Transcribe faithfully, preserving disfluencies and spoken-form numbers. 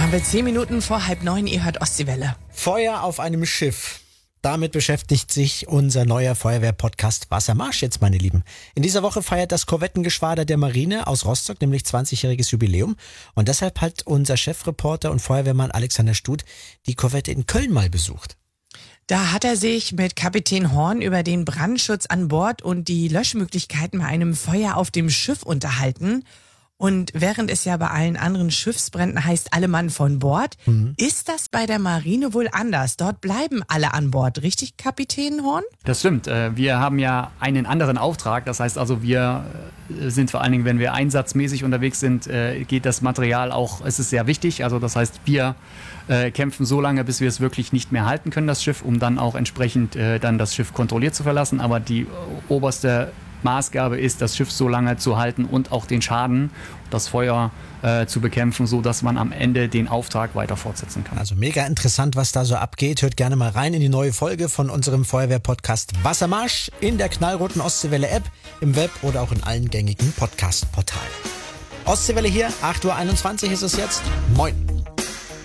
Haben wir zehn Minuten vor halb neun, ihr hört Ostseewelle. Feuer auf einem Schiff. Damit beschäftigt sich unser neuer Feuerwehr-Podcast Wassermarsch jetzt, meine Lieben. In dieser Woche feiert das Korvettengeschwader der Marine aus Rostock nämlich zwanzigjähriges Jubiläum. Und deshalb hat unser Chefreporter und Feuerwehrmann Alexander Stut die Korvette in Köln mal besucht. Da hat er sich mit Kapitän Horn über den Brandschutz an Bord und die Löschmöglichkeiten bei einem Feuer auf dem Schiff unterhalten. Und während es ja bei allen anderen Schiffsbränden heißt, alle Mann von Bord, mhm. ist das bei der Marine wohl anders. Dort bleiben alle an Bord. Richtig, Kapitän Horn? Das stimmt. Wir haben ja einen anderen Auftrag. Das heißt also, wir sind vor allen Dingen, wenn wir einsatzmäßig unterwegs sind, geht das Material auch, es ist sehr wichtig. Also das heißt, wir kämpfen so lange, bis wir es wirklich nicht mehr halten können, das Schiff, um dann auch entsprechend dann das Schiff kontrolliert zu verlassen. Aber die oberste Maßgabe ist, das Schiff so lange zu halten und auch den Schaden, das Feuer äh, zu bekämpfen, so dass man am Ende den Auftrag weiter fortsetzen kann. Also mega interessant, was da so abgeht. Hört gerne mal rein in die neue Folge von unserem Feuerwehr-Podcast Wassermarsch in der knallroten Ostseewelle-App, im Web oder auch in allen gängigen Podcast-Portalen. Ostseewelle hier, acht Uhr einundzwanzig ist es jetzt. Moin!